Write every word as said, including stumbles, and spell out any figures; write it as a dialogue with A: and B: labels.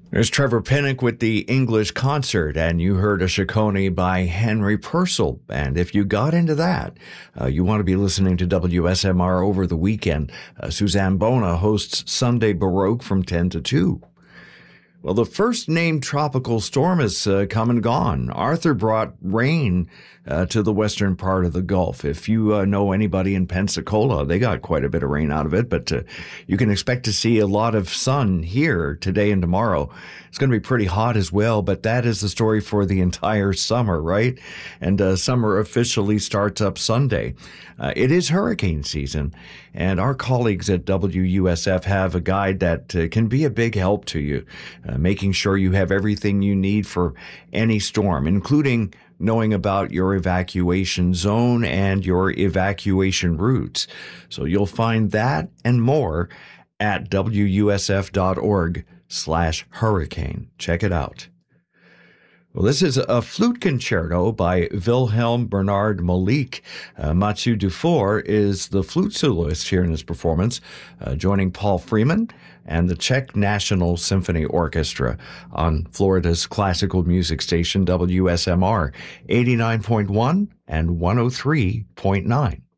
A: There's Trevor Pinnock with the English Concert, and you heard a Ciccone by Henry Purcell. And if you got into that, uh, you want to be listening to W S M R over the weekend. Uh, Suzanne Bona hosts Sunday Baroque from ten to two. Well, the first named tropical storm has uh, come and gone. Arthur brought rain uh, to the western part of the Gulf. If you uh, know anybody in Pensacola, they got quite a bit of rain out of it, but uh, you can expect to see a lot of sun here today and tomorrow. It's going to be pretty hot as well, but that is the story for the entire summer, right? And uh, summer officially starts up Sunday. Uh, it is hurricane season, and our colleagues at W U S F have a guide that uh, can be a big help to you. Uh, making sure you have everything you need for any storm, including knowing about your evacuation zone and your evacuation routes. So you'll find that and more at W U S F dot org slash hurricane. Check it out. Well, this is a flute concerto by Wilhelm Bernard Malik. Uh, Mathieu Dufour is the flute soloist here in his performance, uh, joining Paul Freeman and the Czech National Symphony Orchestra on Florida's classical music station W S M R eighty-nine point one and one oh three point nine.